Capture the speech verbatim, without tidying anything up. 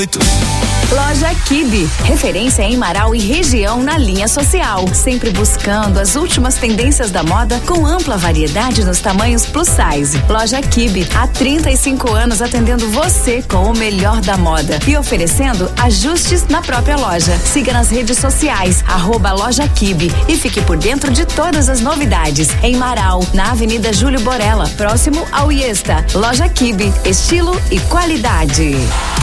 Loja Kibe, referência em Marau e região na linha social, sempre buscando as últimas tendências da moda com ampla variedade nos tamanhos plus size. Loja Kibe, há trinta e cinco anos atendendo você com o melhor da moda e oferecendo ajustes na própria loja. Siga nas redes sociais, arroba Loja Kibe e fique por dentro de todas as novidades. Em Marau, na Avenida Júlio Borella, próximo ao Iesta. Loja Kibe, estilo e qualidade.